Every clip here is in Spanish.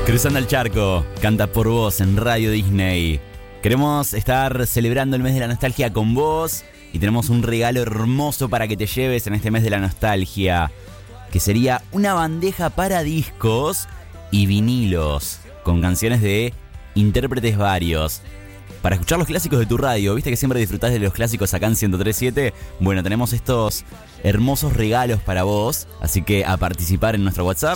Cruzando el charco, canta por vos en Radio Disney. Queremos estar celebrando el mes de la nostalgia con vos y tenemos un regalo hermoso para que te lleves en este mes de la nostalgia, que sería una bandeja para discos y vinilos con canciones de intérpretes varios. Para escuchar los clásicos de tu radio, ¿viste que siempre disfrutás de los clásicos acá en 103.7? Bueno, tenemos estos hermosos regalos para vos, así que a participar en nuestro WhatsApp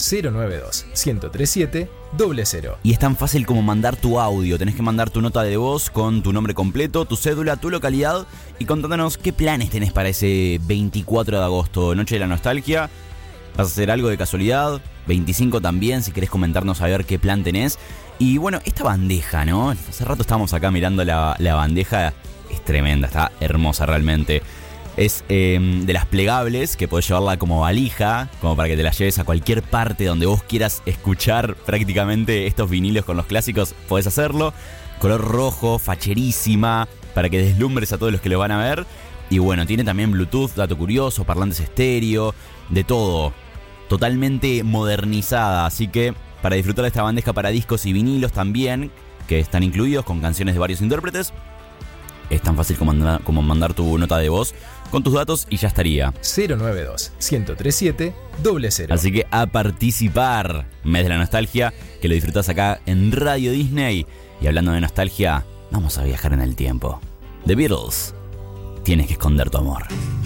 092-103-700. Y es tan fácil como mandar tu audio. Tenés que mandar tu nota de voz con tu nombre completo, tu cédula, tu localidad y contándonos qué planes tenés para ese 24 de agosto, Noche de la Nostalgia. ¿Vas a hacer algo de casualidad? 25 también, si querés comentarnos a ver qué plan tenés. Y bueno, esta bandeja, ¿no? Hace rato estábamos acá mirando la bandeja. Es tremenda, está hermosa realmente. Es de las plegables, que podés llevarla como valija, como para que te la lleves a cualquier parte donde vos quieras escuchar prácticamente estos vinilos con los clásicos. Podés hacerlo. Color rojo, facherísima, para que deslumbres a todos los que lo van a ver. Y bueno, tiene también Bluetooth, dato curioso, parlantes estéreo, de todo. Totalmente modernizada, así que para disfrutar de esta bandeja para discos y vinilos también, que están incluidos con canciones de varios intérpretes, es tan fácil como mandar tu nota de voz con tus datos y ya estaría. 092-103-700. Así que a participar, mes de la nostalgia, que lo disfrutás acá en Radio Disney. Y hablando de nostalgia, vamos a viajar en el tiempo. The Beatles, tienes que esconder tu amor.